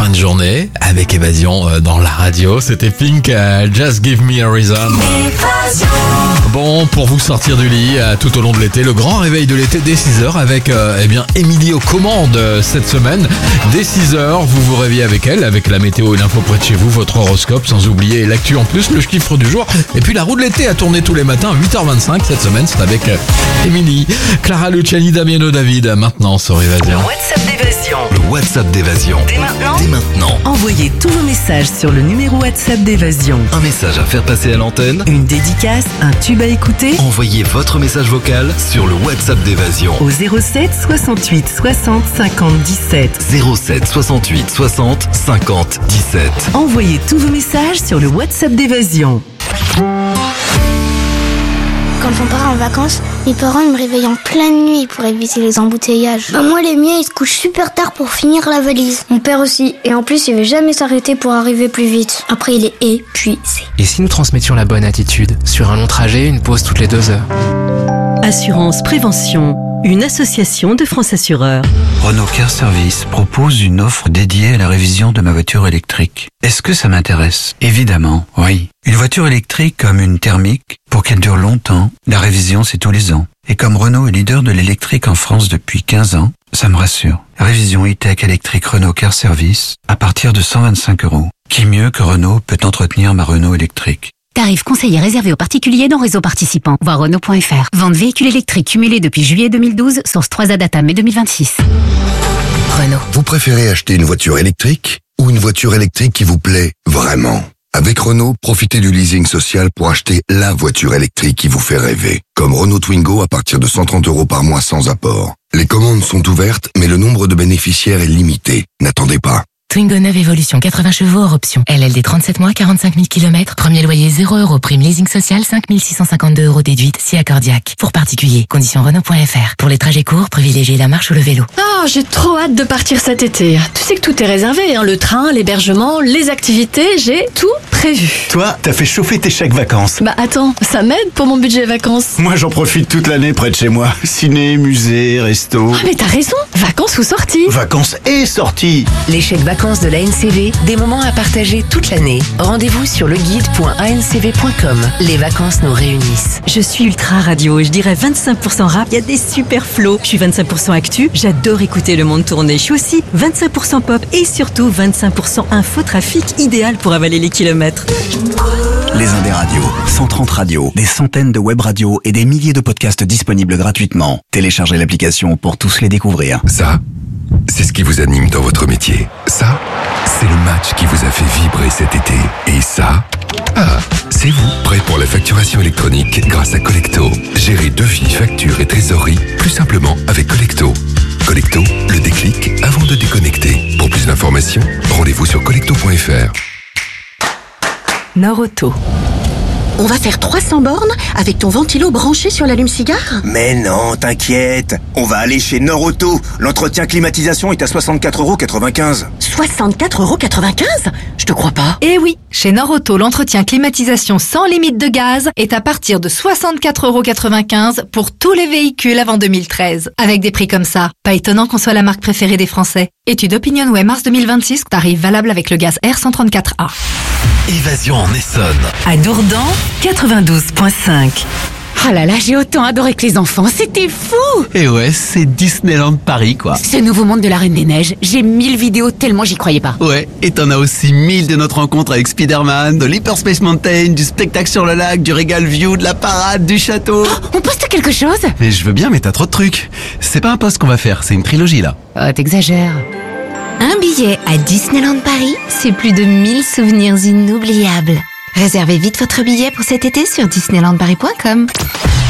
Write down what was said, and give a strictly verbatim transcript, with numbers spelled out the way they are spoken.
fin de journée avec Évasion euh, dans la radio. C'était Pink, euh, Just Give Me a Reason. Évasion. Bon, pour vous sortir du lit euh, tout au long de l'été, le grand réveil de l'été dès six heures avec euh, eh bien Émilie aux commandes euh, cette semaine. Dès six heures, vous vous réveillez avec elle, avec la météo et l'info près de chez vous, votre horoscope, sans oublier l'actu en plus, le chiffre du jour. Et puis la roue de l'été a tourné tous les matins à huit heures vingt-cinq. Cette semaine, c'est avec euh, Émilie, Clara Luciani, Damiano David, maintenant sur Évasion. WhatsApp d'Évasion. Le WhatsApp d'Évasion. Dès maintenant. Dès maintenant. Envoyez tous vos messages sur le numéro WhatsApp d'Évasion. Un message à faire passer à l'antenne. Une dédicace, un tube à écouter. Envoyez votre message vocal sur le WhatsApp d'Évasion. Au zéro sept soixante-huit soixante cinquante dix-sept. zéro sept soixante-huit soixante cinquante dix-sept. Envoyez tous vos messages sur le WhatsApp d'Évasion. Quand on part en vacances, mes parents ils me réveillent en pleine nuit pour éviter les embouteillages. Bah moi les miens ils se couchent super tard pour finir la valise. Mon père aussi, et en plus il veut jamais s'arrêter pour arriver plus vite. Après il est épuisé. Et si nous transmettions la bonne attitude? Sur un long trajet, une pause toutes les deux heures. Assurance Prévention, une association de France Assureurs. Renault Car Service propose une offre dédiée à la révision de ma voiture électrique. Est-ce que ça m'intéresse? Évidemment, oui. Une voiture électrique comme une thermique, pour qu'elle dure longtemps, la révision c'est tous les ans. Et comme Renault est leader de l'électrique en France depuis quinze ans, ça me rassure. Révision e-tech électrique Renault Car Service à partir de cent vingt-cinq euros. Qui mieux que Renault peut entretenir ma Renault électrique? Tarif conseillé réservé aux particuliers dans réseau participant. Voir Renault point F R. Vente véhicule électrique cumulé depuis juillet deux mille douze, source trois A data mai deux mille vingt-six. Renault. Vous préférez acheter une voiture électrique ou une voiture électrique qui vous plaît vraiment? Avec Renault, profitez du leasing social pour acheter la voiture électrique qui vous fait rêver. Comme Renault Twingo à partir de cent trente euros par mois sans apport. Les commandes sont ouvertes, mais le nombre de bénéficiaires est limité. N'attendez pas. Twingo neuf Evolution quatre-vingts chevaux hors option. L L D trente-sept mois, quarante-cinq mille kilomètres. Premier loyer zéro euros. Prime leasing social cinq mille six cent cinquante-deux euros déduite si accordiaque. Pour particuliers. Conditions Renault point F R. Pour les trajets courts, privilégiez la marche ou le vélo. Oh, j'ai trop hâte de partir cet été. Tu sais que tout est réservé, hein. Le train, l'hébergement, les activités, j'ai tout prévu. Toi, t'as fait chauffer tes chèques vacances. Bah attends, ça m'aide pour mon budget vacances. Moi, j'en profite toute l'année près de chez moi. Ciné, musée, resto. Ah, mais t'as raison. Vacances ou sorties? Vacances et sorties. Les chèques vacances de la N C V, des moments à partager toute l'année. Rendez-vous sur le guide point a n c v point com. Les vacances nous réunissent. Je suis ultra radio et je dirais vingt-cinq pour cent rap, il y a des super flows. Je suis vingt-cinq pour cent actu, j'adore écouter le monde tourner. Je suis aussi vingt-cinq pour cent pop et surtout vingt-cinq pour cent infotrafic, idéal pour avaler les kilomètres. Les Indés radios, cent trente radios, des centaines de web radios et des milliers de podcasts disponibles gratuitement. Téléchargez l'application pour tous les découvrir. Ça, c'est ce qui vous anime dans votre métier. Ça, c'est le match qui vous a fait vibrer cet été. Et ça, ah, c'est vous, prêt pour la facturation électronique grâce à Collecto. Gérez devis, factures et trésorerie plus simplement avec Collecto. Collecto, le déclic avant de déconnecter. Pour plus d'informations, rendez-vous sur collecto point F R. Norauto. On va faire trois cents bornes avec ton ventilo branché sur l'allume-cigare? Mais non, t'inquiète. On va aller chez Norauto. L'entretien climatisation est à soixante-quatre euros quatre-vingt-quinze. soixante-quatre euros quatre-vingt-quinze? Je te crois pas. Eh oui, chez Norauto, l'entretien climatisation sans limite de gaz est à partir de soixante-quatre euros quatre-vingt-quinze pour tous les véhicules avant deux mille treize. Avec des prix comme ça, pas étonnant qu'on soit la marque préférée des Français. Étude Opinionway mars deux mille vingt-six, tarif valable avec le gaz R cent trente-quatre A. Évasion en Essonne. À Dourdan, quatre-vingt-douze virgule cinq. Oh là là, j'ai autant adoré que les enfants, c'était fou! Et ouais, c'est Disneyland Paris, quoi. Ce nouveau monde de la Reine des Neiges, j'ai mille vidéos tellement j'y croyais pas. Ouais, et t'en as aussi mille de notre rencontre avec Spider-Man, de l'Hyperspace Mountain, du spectacle sur le lac, du Regal View, de la parade, du château. Oh, on poste quelque chose? Mais je veux bien, mais t'as trop de trucs. C'est pas un post qu'on va faire, c'est une trilogie, là. Oh, t'exagères. Un billet à Disneyland Paris, c'est plus de mille souvenirs inoubliables. Réservez vite votre billet pour cet été sur disneyland paris point com.